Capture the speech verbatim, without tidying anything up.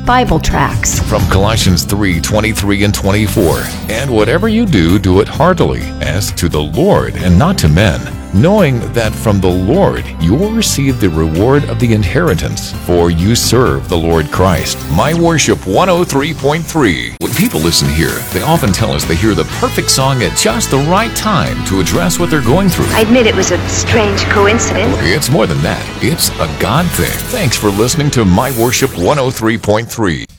Bible tracts. From Colossians three twenty-three and twenty-four. And whatever you do, do it heartily, as to the Lord and not to men, knowing that from the Lord you will receive the reward of the inheritance, for you serve the Lord Christ. My Worship one oh three point three. When people listen here, they often tell us they hear the perfect song at just the right time to address what they're going through. I admit it was a strange coincidence. It's more than that. It's a God thing. Thanks for listening to My Worship one oh three point three.